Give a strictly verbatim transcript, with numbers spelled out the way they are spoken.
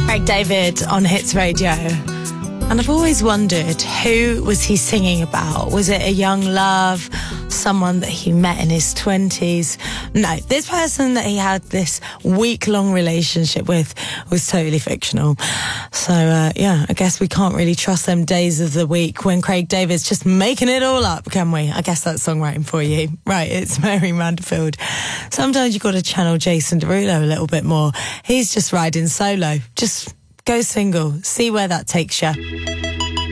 Craig David on Hits Radio. And I've always wondered, who was he singing about? Was it a young love, someone that he met in his twenties? No, this person that he had this week-long relationship with was totally fictional. So, uh, yeah, I guess we can't really trust them days of the week when Craig David's just making it all up, can we? I guess that's songwriting for you. Right, it's Mary Manderfield. Sometimes you've got to channel Jason Derulo a little bit more. He's just riding solo. Just go single. See where that takes you.